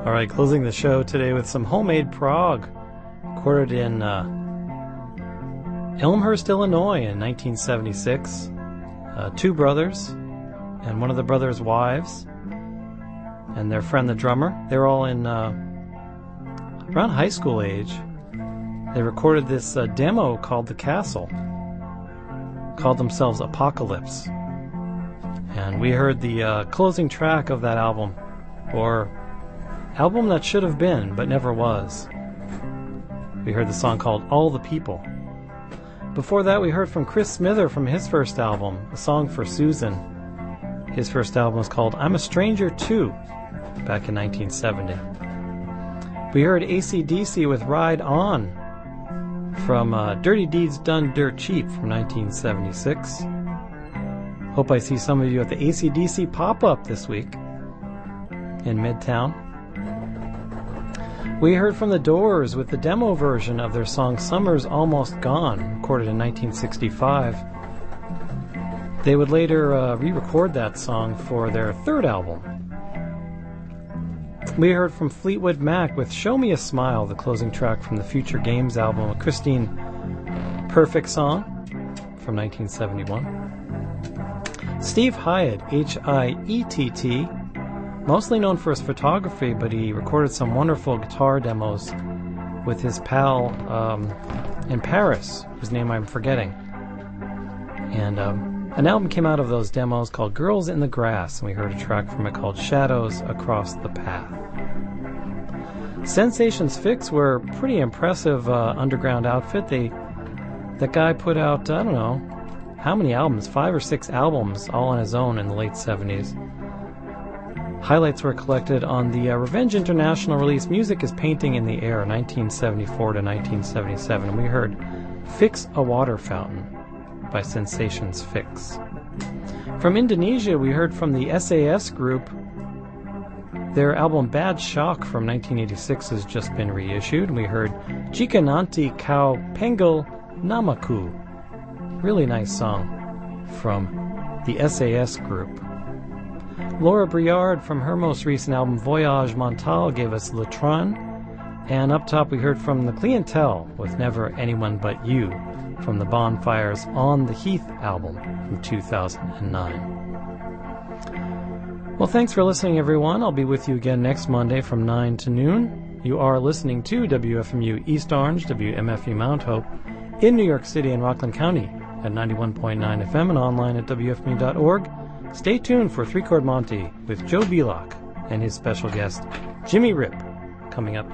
All right, closing the show today with some homemade prog, recorded in Elmhurst, Illinois in 1976. Two brothers and one of the brothers' wives and their friend the drummer. They were all in around high school age. They recorded this demo called The Castle, called themselves Apocalypse. And we heard the closing track of that album, or album that should have been but never was. We heard the song called All the People. Before that, we heard from Chris Smither from his first album, a song for Susan. His first album was called I'm a Stranger Too, back in 1970. We heard AC/DC with Ride On from Dirty Deeds Done Dirt Cheap from 1976. Hope I see some of you at the AC/DC pop-up this week in Midtown. We heard from The Doors with the demo version of their song Summer's Almost Gone, recorded in 1965. They would later re-record that song for their third album. We heard from Fleetwood Mac with Show Me a Smile, the closing track from the Future Games album, a Christine Perfect song from 1971. Steve Hiatt, Hiett, mostly known for his photography, but he recorded some wonderful guitar demos with his pal in Paris, whose name I'm forgetting. And an album came out of those demos called Girls in the Grass, and we heard a track from it called Shadows Across the Path. Sensations Fix were a pretty impressive underground outfit. That guy put out, I don't know, how many albums? 5 or 6 albums, all on his own in the late 70s. Highlights were collected on the Revenge International release Music is Painting in the Air, 1974 to 1977. And we heard Fix a Water Fountain by Sensations Fix. From Indonesia, we heard from the SAS Group. Their album Bad Shock from 1986 has just been reissued. We heard Jika Nanti Kau Panggil Namaku. Really nice song from the SAS Group. Laura Briard from her most recent album Voyage Mental gave us Le Tron. And up top we heard from The Clientele with Never Anyone But You from the Bonfires On the Heath album from 2009. Well, thanks for listening, everyone. I'll be with you again next Monday from 9 to noon. You are listening to WFMU East Orange, WMFU Mount Hope in New York City and Rockland County at 91.9 FM and online at WFMU.org. Stay tuned for Three Chord Monty with Joe Belloc and his special guest, Jimmy Rip, coming up